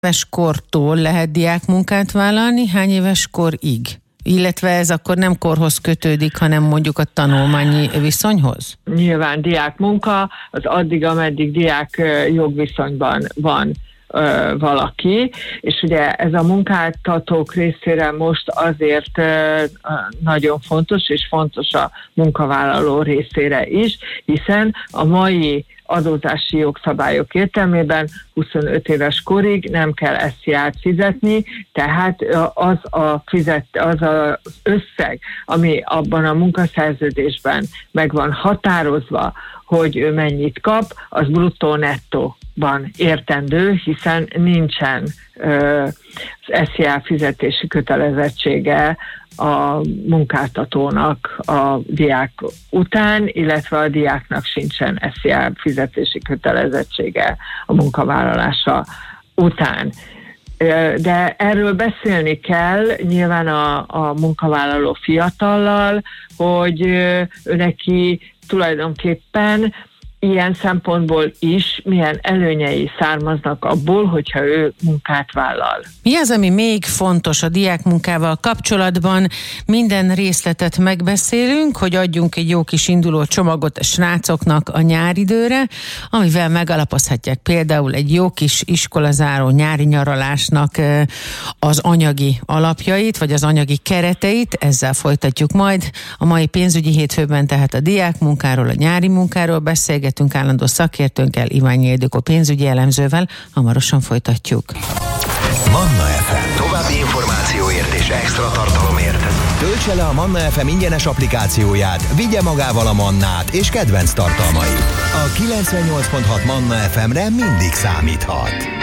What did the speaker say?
éves kortól lehet diákmunkát vállalni, hány éves korig? Illetve ez akkor nem korhoz kötődik, hanem mondjuk a tanulmányi viszonyhoz? Nyilván diákmunka az addig, ameddig diák jogviszonyban van valaki, és ugye ez a munkáltatók részére most azért nagyon fontos, és fontos a munkavállaló részére is, hiszen a mai adózási jogszabályok értelmében 25 éves korig nem kell SZIA-t fizetni, tehát az az összeg, ami abban a munkaszerződésben meg van határozva, hogy ő mennyit kap, az bruttó-nettóban értendő, hiszen nincsen az SZIA fizetési kötelezettsége a munkáltatónak a diák után, illetve a diáknak sincsen SZIA fizetési kötelezettsége a munkavállalása után. De erről beszélni kell nyilván a munkavállaló fiatallal, hogy ő neki tulajdonképpen ilyen szempontból is milyen előnyei származnak abból, hogyha ő munkát vállal. Mi az, ami még fontos a diákmunkával kapcsolatban? Minden részletet megbeszélünk, hogy adjunk egy jó kis induló csomagot a srácoknak a nyáridőre, amivel megalapozhatják például egy jó kis iskolazáró nyári nyaralásnak az anyagi alapjait, vagy az anyagi kereteit. Ezzel folytatjuk majd a mai pénzügyi hétfőben, tehát a diákmunkáról, a nyári munkáról beszélgetünk állandó szakértőnkkel, Iványi Ildikó pénzügyi elemzővel. Hamarosan folytatjuk. Manna FM. További információért és extra tartalomért töltse le a Manna FM ingyenes applikációját, vigye magával a Mannát és kedvenc tartalmait. A 98.6 Manna FM-re mindig számíthat.